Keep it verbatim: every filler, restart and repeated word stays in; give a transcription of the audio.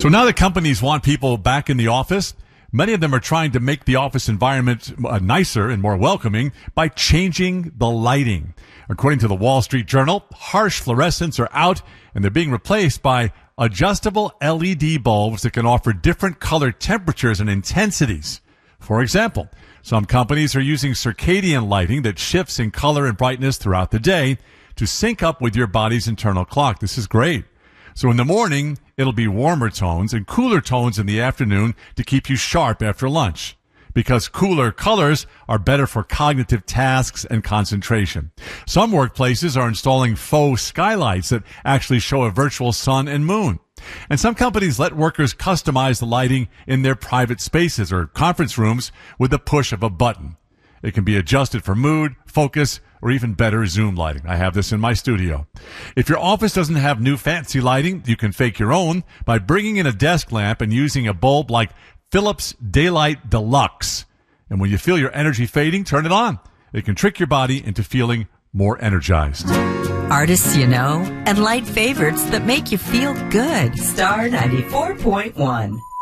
So now that companies want people back in the office, many of them are trying to make the office environment uh, nicer and more welcoming by changing the lighting. According to the Wall Street Journal, harsh fluorescents are out and they're being replaced by adjustable L E D bulbs that can offer different color temperatures and intensities. For example, some companies are using circadian lighting that shifts in color and brightness throughout the day to sync up with your body's internal clock. This is great. So in the morning, it'll be warmer tones and cooler tones in the afternoon to keep you sharp after lunch, because cooler colors are better for cognitive tasks and concentration. Some workplaces are installing faux skylights that actually show a virtual sun and moon. And some companies let workers customize the lighting in their private spaces or conference rooms with the push of a button. It can be adjusted for mood, focus, or even better Zoom lighting. I have this in my studio. If your office doesn't have new fancy lighting, you can fake your own by bringing in a desk lamp and using a bulb like Philips Daylight Deluxe. And when you feel your energy fading, turn it on. It can trick your body into feeling more energized. Artists you know and light favorites that make you feel good. Star ninety-four point one.